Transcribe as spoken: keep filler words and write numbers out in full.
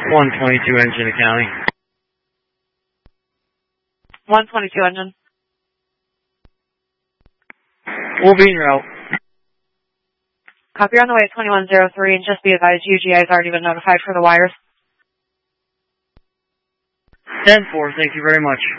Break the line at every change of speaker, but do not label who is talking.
one twenty-two engine accounting.
one twenty-two engine.
We'll be en route.
Copy, you're on the way at twenty-one oh three, and just be advised, U G A has already been notified for the wires.
ten four, thank you very much.